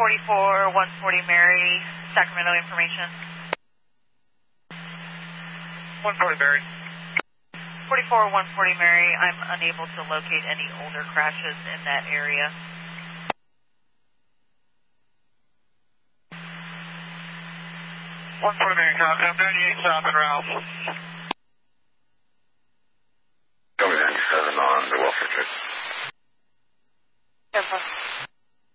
44 140 Mary, Sacramento information. 140 Mary. 44 140 Mary, I'm unable to locate any older crashes in that area. Mary, contact 98 South and Ralph.